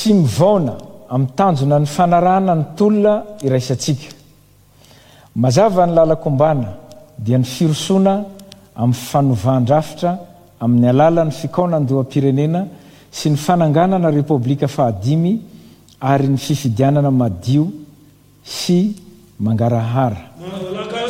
sy mivaona amin'ny tanjona ny fanarahana ny tolona iraisantsika. Mazava ny lalakombana dia ny firosoana amin'ny fanovàn-drafitra amin'ny alalan'ny fikaonandoam-pirenena sy ny fananganana repoblika fahadimy ary ny fifidianana madio sy mangarahara.